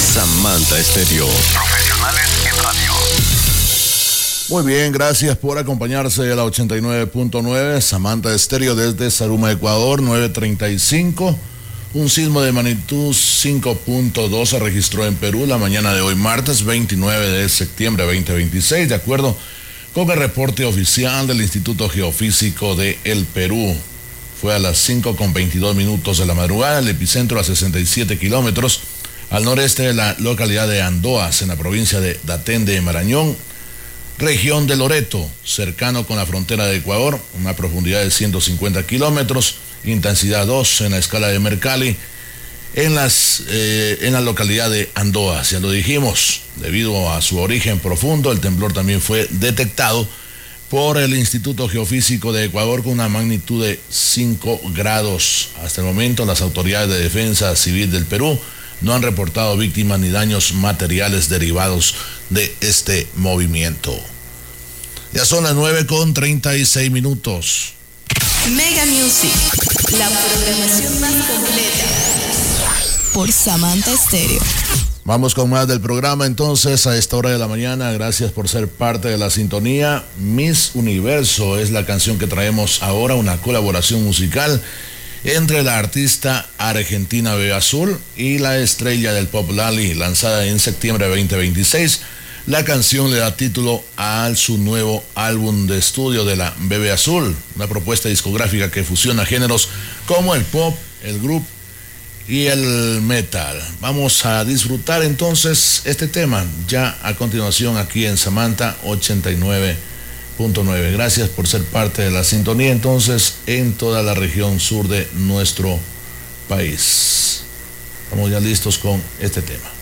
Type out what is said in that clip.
Samantha Estéreo. Profesionales en radio. Muy bien, gracias por acompañarse a la 89.9 Samantha Estéreo desde Zaruma, Ecuador, 9:35. Un sismo de magnitud 5.2 se registró en Perú la mañana de hoy, martes 29 de septiembre de 2026, de acuerdo con el reporte oficial del Instituto Geofísico de El Perú. Fue a las 5:22 de la madrugada, el epicentro a 67 kilómetros al noreste de la localidad de Andoas, en la provincia de Daten de Marañón, región de Loreto, cercano con la frontera de Ecuador, una profundidad de 150 kilómetros, intensidad 2 en la escala de Mercalli, en la localidad de Andoas. Ya lo dijimos, debido a su origen profundo, el temblor también fue detectado por el Instituto Geofísico de Ecuador con una magnitud de 5 grados. Hasta el momento, las autoridades de defensa civil del Perú no han reportado víctimas ni daños materiales derivados de este movimiento. Ya son las 9:36. Mega Music, la programación más completa por Samantha Estéreo. Vamos con más del programa entonces a esta hora de la mañana. Gracias por ser parte de la sintonía. Miss Universo es la canción que traemos ahora, una colaboración musical entre la artista argentina Bebe Azul y la estrella del pop Lali, lanzada en septiembre de 2026. La canción le da título a su nuevo álbum de estudio de la Bebe Azul, una propuesta discográfica que fusiona géneros como el pop, el groove y el metal. Vamos a disfrutar entonces este tema ya a continuación aquí en Samantha 89.9. Gracias por ser parte de la sintonía entonces en toda la región sur de nuestro país. Estamos ya listos con este tema.